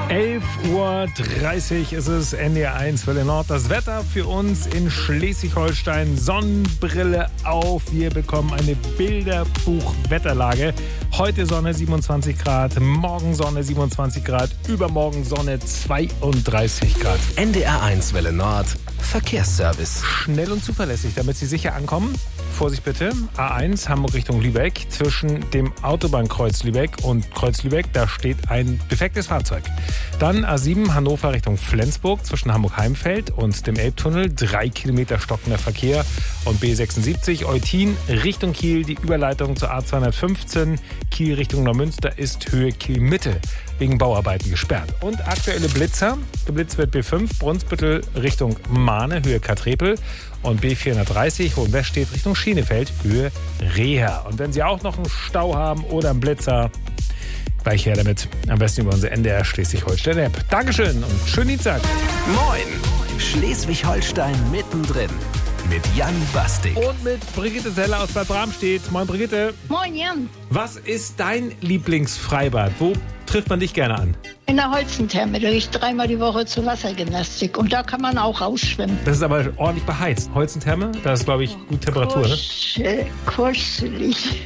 11:30 Uhr ist es, NDR 1 Welle Nord. Das Wetter für uns in Schleswig-Holstein. Sonnenbrille auf. Wir bekommen eine Bilderbuch-Wetterlage. Heute Sonne 27 Grad, morgen Sonne 27 Grad, übermorgen Sonne 32 Grad. NDR 1 Welle Nord. Verkehrsservice. Schnell und zuverlässig, damit Sie sicher ankommen. Vorsicht bitte, A1 Hamburg Richtung Lübeck. Zwischen dem Autobahnkreuz Lübeck und Kreuz Lübeck, da steht ein defektes Fahrzeug. Dann A7 Hannover Richtung Flensburg zwischen Hamburg-Heimfeld und dem Elbtunnel. 3 Kilometer stockender Verkehr. Und B76 Eutin Richtung Kiel. Die Überleitung zur A215 Kiel Richtung Neumünster ist Höhe Kiel-Mitte wegen Bauarbeiten gesperrt. Und aktuelle Blitzer. Geblitzt wird B5 Brunsbüttel Richtung Mahne, Höhe Katrepel. Und B430 Hohenwestedt Richtung Schienefeld, Höhe Reha. Und wenn Sie auch noch einen Stau haben oder einen Blitzer, gleich her damit. Am besten über unsere NDR Schleswig-Holstein-App. Dankeschön und schönen Dienstag. Moin! Schleswig-Holstein mittendrin. Mit Jan Bastik. Und mit Brigitte Seller aus Bad Bramstedt. Moin Brigitte. Moin Jan. Was ist dein Lieblingsfreibad? Wo trifft man dich gerne an? In der Holzentherme, da gehe ich 3-mal die Woche zur Wassergymnastik und da kann man auch rausschwimmen. Das ist aber ordentlich beheizt. Holzentherme, da ist, glaube ich, gut Temperatur, ne? Kuschelig.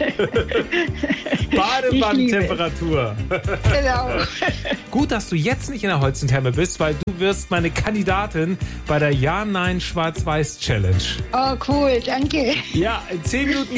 Badewandtemperatur. Genau. Gut, dass du jetzt nicht in der Holzentherme bist, weil du wirst meine Kandidatin bei der Ja-Nein-Schwarz-Weiß-Challenge. Oh, cool, danke. Ja, in 10 Minuten